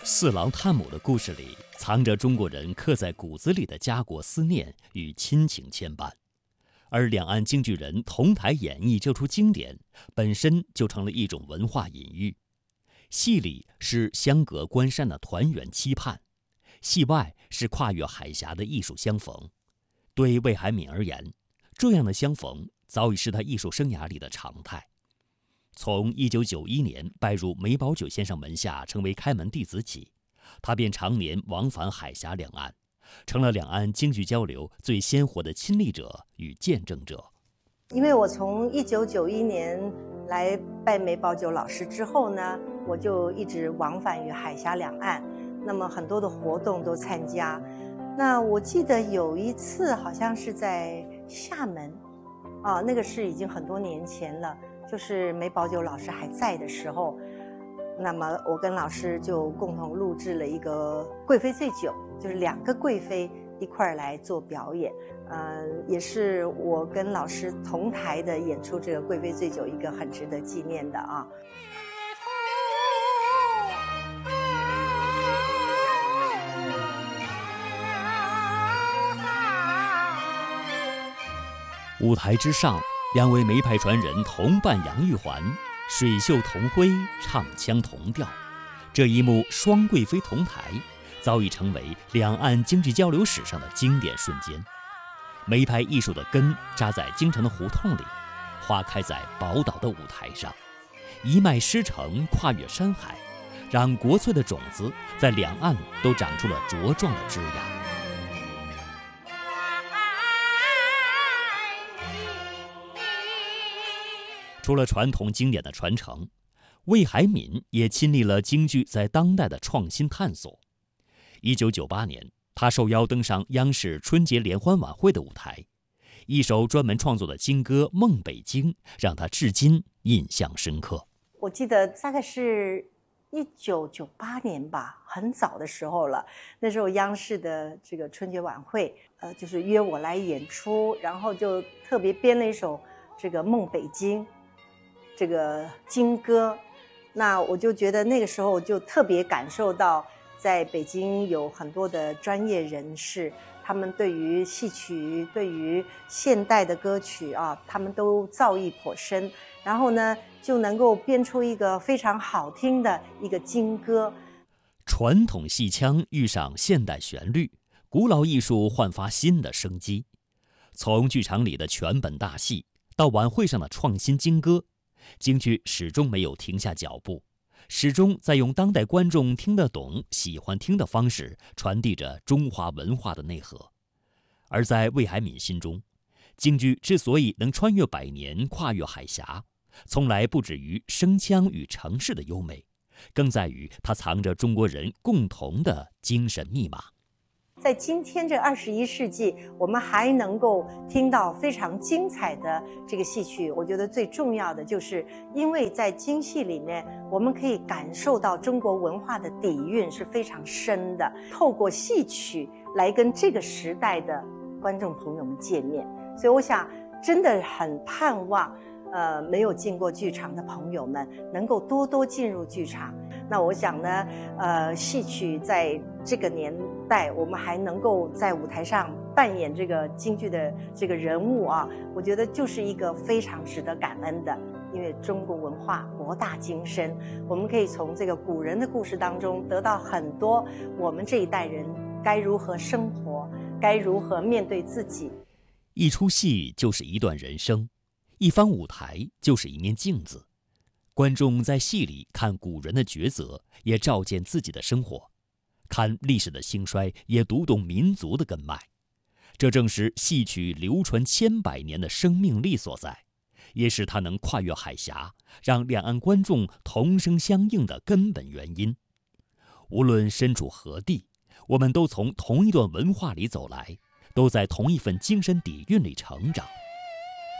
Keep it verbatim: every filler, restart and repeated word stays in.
四郎探母的故事里，藏着中国人刻在骨子里的家国思念与亲情牵绊，而两岸京剧人同台演绎这出经典，本身就成了一种文化隐喻。戏里是相隔关山的团圆期盼，戏外是跨越海峡的艺术相逢。对魏海敏而言，这样的相逢早已是他艺术生涯里的常态。从一九九一年拜入梅葆玖先生门下，成为开门弟子起，他便常年往返海峡两岸，成了两岸京剧交流最鲜活的亲历者与见证者。 因为我从一九九一年来拜梅葆玖老师之后呢，我就一直往返于海峡两岸，那么很多的活动都参加。那我记得有一次好像是在厦门，啊，那个是已经很多年前了，就是梅葆玖老师还在的时候，那么我跟老师就共同录制了一个《贵妃醉酒》，就是两个贵妃一块儿来做表演，呃，也是我跟老师同台的演出这个《贵妃醉酒》一个很值得纪念的啊。 舞台之上，两位梅派传人同伴杨玉环，水袖同辉，唱腔同调，这一幕双贵妃同台，早已成为两岸京剧交流史上的经典瞬间。梅派艺术的根扎在京城的胡同里，花开在宝岛的舞台上，一脉师承，跨越山海，让国粹的种子在两岸都长出了茁壮的枝芽。除了传统经典的传承，魏海敏也亲历了京剧在当代的创新探索。一九九八年，他受邀登上央视春节联欢晚会的舞台，一首专门创作的京歌《梦北京》让他至今印象深刻。 我记得大概是一九九八年吧，很早的时候了。那时候央视的这个春节晚会，呃，就是约我来演出，然后就特别编了一首这个《梦北京》。这个京歌，那我就觉得那个时候就特别感受到，在北京有很多的专业人士，他们对于戏曲、对于现代的歌曲啊，他们都造诣颇深，然后呢，就能够编出一个非常好听的一个京歌。 传统戏腔遇上现代旋律，古老艺术焕发新的生机。从剧场里的全本大戏，到晚会上的创新京歌，京剧始终没有停下脚步，始终在用当代观众听得懂、喜欢听的方式传递着中华文化的内核。而在魏海敏心中，京剧之所以能穿越百年、跨越海峡，从来不止于声腔与程式的优美，更在于它藏着中国人共同的精神密码。 在今天这二十一世纪，我们还能够听到非常精彩的这个戏曲，我觉得最重要的就是因为在京戏里面，我们可以感受到中国文化的底蕴是非常深的，透过戏曲来跟这个时代的观众朋友们见面。所以我想真的很盼望呃，没有进过剧场的朋友们能够多多进入剧场。那我想呢，呃，戏曲在这个年代，我们还能够在舞台上扮演这个京剧的这个人物啊，我觉得就是一个非常值得感恩的。因为中国文化博大精深，我们可以从这个古人的故事当中得到很多我们这一代人该如何生活，该如何面对自己。 一出戏就是一段人生，一方舞台就是一面镜子，观众在戏里看古人的抉择，也照见自己的生活；看历史的兴衰，也读懂民族的根脉。这正是戏曲流传千百年的生命力所在，也是它能跨越海峡，让两岸观众同声相应的根本原因。无论身处何地，我们都从同一段文化里走来，都在同一份精神底蕴里成长。